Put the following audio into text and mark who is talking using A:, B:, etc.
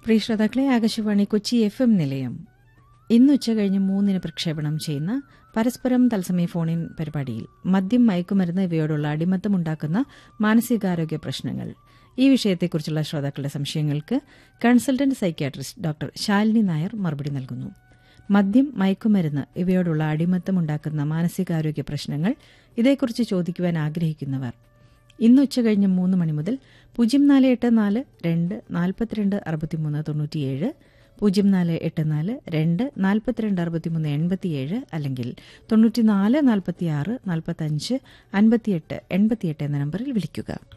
A: പ്രിയ ശ്രോതാക്കളെ, ആകാശവാണി കൊച്ചി FM നിലയം ഇന്ന് ഉച്ചകഴിഞ്ഞ് 3 പ്രക്ഷേപണം ചെയ്യുന്ന പരസ്പരം തത്സമയ ഫോണിൻ പരിപാടിയിൽ മദ്യം, മയക്കുമരുന്ന് ഇവയോടുള്ള അടിമത്തം ഉണ്ടാക്കുന്ന മാനസികാരോഗ്യ പ്രശ്നങ്ങൾ, ഈ വിഷയത്തെക്കുറിച്ചുള്ള ശ്രോതാക്കളുടെ സംശയങ്ങൾക്ക് consultant psychiatrist doctor Shalini Nair മറുപടി നൽകുന്നു. മദ്യം, മയക്കുമരുന്ന് ഇവയോടുള്ള അടിമത്തം ഉണ്ടാക്കുന്ന മാനസികാരോഗ്യ പ്രശ്നങ്ങൾ, ഇതേക്കുറിച്ച് ചോദിക്കുവാൻ ആഗ്രഹിക്കുന്നവർ ഇന്ന് ഉച്ചകഴിഞ്ഞ് 3 മണി മുതൽ 0484 2 42 63 97, 0484 2 42 63 87 അല്ലെങ്കിൽ 94 46 45 58 88 എന്ന നമ്പറിൽ വിളിക്കുക.